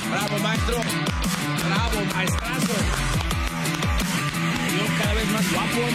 Bravo, maestro. Bravo, maestrazo. Yo cada vez más guapo,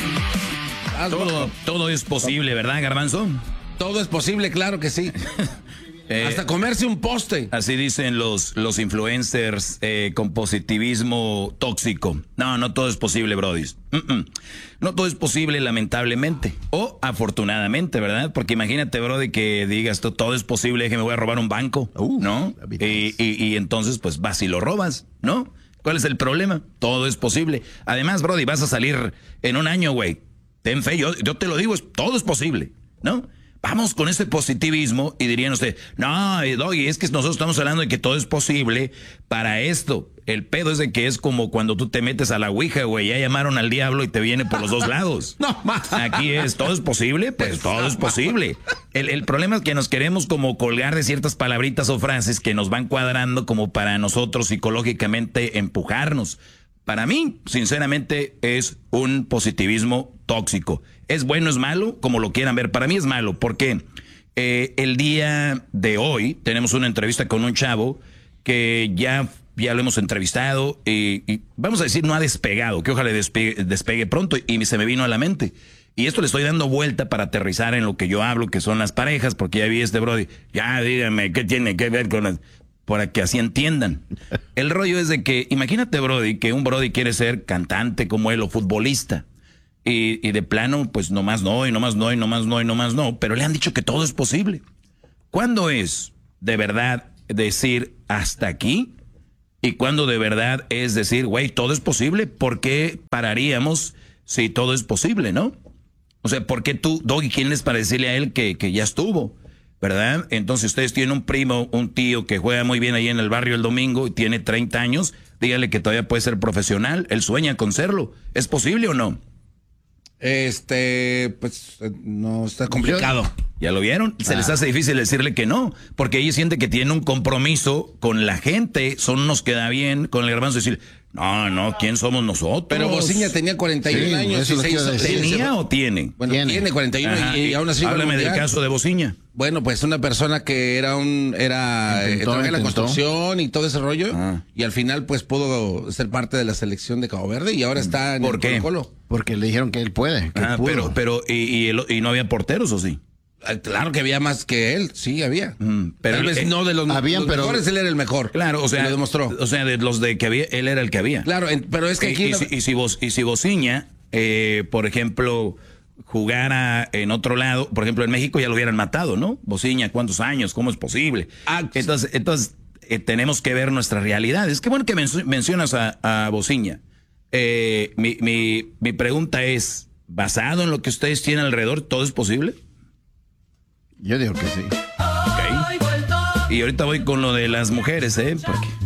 maestro. Todo es posible, ¿verdad, Garbanzo? Todo es posible, claro que sí. Hasta comerse un poste. Así dicen los influencers con positivismo tóxico. No todo es posible, brody. No todo es posible, lamentablemente. O afortunadamente, ¿verdad? Porque imagínate, brody, que digas todo es posible, que me voy a robar un banco, ¿no? Y entonces, pues vas y lo robas, ¿no? ¿Cuál es el problema? Todo es posible. Además, brody, vas a salir en un año, güey. Ten fe, yo te lo digo, todo es posible, ¿no? Vamos con ese positivismo y dirían ustedes, no, Doggy, es que nosotros estamos hablando de que todo es posible para esto. El pedo es de que es como cuando tú te metes a la ouija, güey, ya llamaron al diablo y te viene por los dos lados. No, aquí es, ¿todo es posible? Pues todo es posible. El problema es que nos queremos como colgar de ciertas palabritas o frases que nos van cuadrando como para nosotros psicológicamente empujarnos. Para mí, sinceramente, es un positivismo tóxico. ¿Es bueno, es malo? Como lo quieran ver. Para mí es malo, porque el día de hoy tenemos una entrevista con un chavo que ya lo hemos entrevistado y vamos a decir no ha despegado, que ojalá despegue pronto y se me vino a la mente. Y esto le estoy dando vuelta para aterrizar en lo que yo hablo, que son las parejas, porque ya vi brody. Ya dígame, ¿qué tiene que ver con las...? Para que así entiendan. El rollo es de que, imagínate, brody, que un brody quiere ser cantante como él o futbolista. Y de plano, pues nomás no, pero le han dicho que todo es posible. ¿Cuándo es de verdad decir hasta aquí? ¿Y cuándo de verdad es decir, güey, todo es posible? ¿Por qué pararíamos si todo es posible, no? O sea, ¿por qué tú, Doggy, quién es para decirle a él que ya estuvo? ¿Verdad? Entonces ustedes tienen un primo, un tío que juega muy bien ahí en el barrio el domingo y tiene 30 años, dígale que todavía puede ser profesional, él sueña con serlo. ¿Es posible o no? Pues no, está complicado. ¿Ya lo vieron? Se les hace difícil decirle que no, porque ellos sienten que tienen un compromiso con la gente, son unos que da bien, con el Garbanzo decir, no, ¿quién somos nosotros? Pero Bociña tenía 41 años. Eso ¿tenía o tiene? Bueno, tiene 41 y aún así. Háblame del caso de Bociña. Bueno, pues una persona que trabajaba en la construcción y todo ese rollo, y al final pues pudo ser parte de la selección de Cabo Verde y ahora está en el Colo-Colo. Porque le dijeron que él puede. Pero ¿y no había porteros o sí? Claro que había más que él, sí había. Pero tal vez no de los mejores, él era el mejor. Claro, o sea, lo demostró. O sea, de los de que había, él era el que había. Claro, pero es que aquí... Y si Bociña, por ejemplo, jugara en otro lado, por ejemplo, en México ya lo hubieran matado, ¿no? Bociña, ¿cuántos años? ¿Cómo es posible? Entonces tenemos que ver nuestras realidades. Qué bueno que mencionas a Bociña. Mi pregunta es, ¿basado en lo que ustedes tienen alrededor, todo es posible? Yo digo que sí. Okay. Y ahorita voy con lo de las mujeres, porque